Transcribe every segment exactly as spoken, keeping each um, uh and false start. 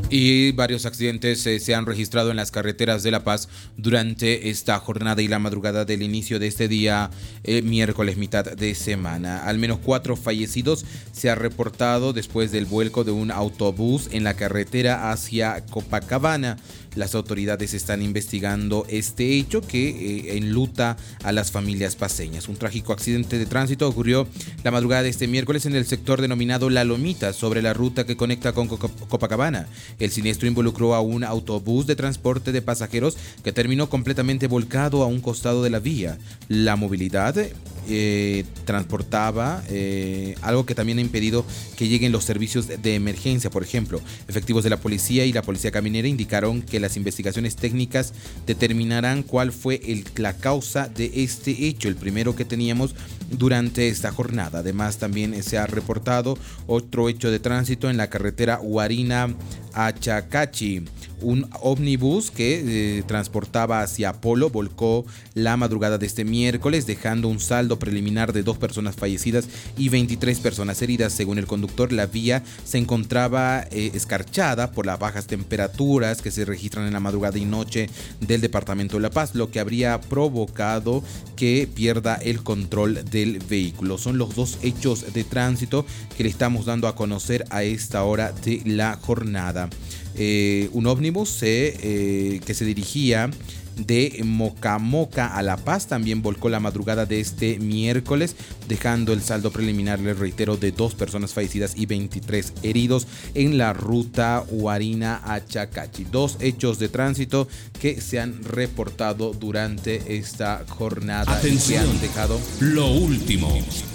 Y varios accidentes eh, se han registrado en las carreteras de La Paz durante esta jornada y la madrugada del inicio de este día, eh, miércoles, mitad de semana. Al menos cuatro fallecidos se ha reportado después del vuelco de un autobús en la carretera hacia Copacabana. Las autoridades están investigando este hecho que eh, enluta a las familias paceñas. Un trágico accidente de tránsito ocurrió la madrugada de este miércoles en el sector denominado La Lomita, sobre la ruta que conecta con Copacabana. El siniestro involucró a un autobús de transporte de pasajeros que terminó completamente volcado a un costado de la vía. La movilidad eh, transportaba eh, algo que también ha impedido que lleguen los servicios de emergencia. Por ejemplo, efectivos de la policía y la policía caminera indicaron que las investigaciones técnicas determinarán cuál fue el, la causa de este hecho, el primero que teníamos durante esta jornada. Además, también se ha reportado otro hecho de tránsito en la carretera Huarina a Chacachi. Un ómnibus que eh, transportaba hacia Polo volcó la madrugada de este miércoles, dejando un saldo preliminar de dos personas fallecidas y veintitrés personas heridas. Según el conductor, la vía se encontraba eh, escarchada por las bajas temperaturas que se registran en la madrugada y noche del departamento de La Paz, lo que habría provocado que pierda el control del vehículo. Son los dos hechos de tránsito que le estamos dando a conocer a esta hora de la jornada. Eh, un ómnibus se, eh, que se dirigía de Mocamoca a La Paz también volcó la madrugada de este miércoles, dejando el saldo preliminar, les reitero, de dos personas fallecidas y veintitrés heridos en la ruta Huarina a Chacachi. Dos hechos de tránsito que se han reportado durante esta jornada. Atención, y que han dejado lo último.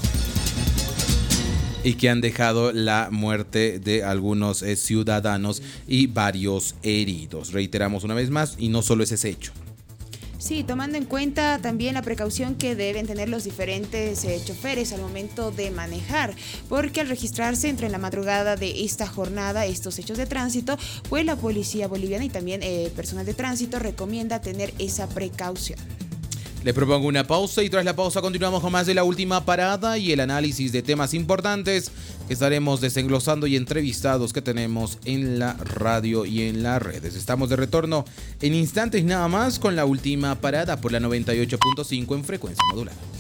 y que han dejado la muerte de algunos eh, ciudadanos y varios heridos. Reiteramos una vez más, y no solo es ese hecho. Sí, tomando en cuenta también la precaución que deben tener los diferentes eh, choferes al momento de manejar, porque al registrarse entre la madrugada de esta jornada estos hechos de tránsito, pues la policía boliviana y también eh, personal de tránsito recomienda tener esa precaución. Le propongo una pausa y tras la pausa continuamos con más de La Última Parada y el análisis de temas importantes que estaremos desenglosando y entrevistados que tenemos en la radio y en las redes. Estamos de retorno en instantes nada más con La Última Parada por la noventa y ocho punto cinco en frecuencia modulada.